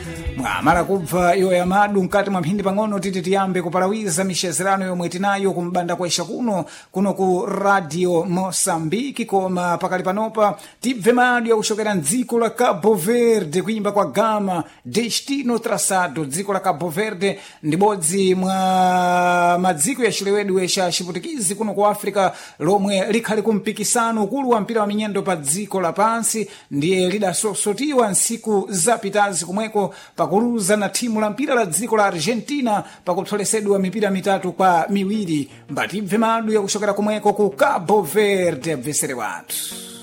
mwamala kubva iyo yamadu mkati mwa mphindi pang'ono titi tiyambe kupalawiza mishezerano yomwe tinayo kumbanda kwaisha kuno ku radio Mosambiki. Koma pakali panopa tibve madu yakuchokera mdziko la Cabo Verde kuimba kwa Gama Destino Traçado. Dziko la Cabo Verde ndi bodzi mwa madziko ya chilewedwe cha chiputikizi kuno ku Africa lomwe likhali kumpikisano ukulu wa mpira wa minyendo pa dziko la pansi, ndiye lidasosotiwa nsiku zapitazi kumweko pakuluza na thimu la mpira la dziko la Argentina pakutholesedwa mipira 3-2. Mbatibve madu yakuchokera kumweko ku Cabo Verde, abvesere watu.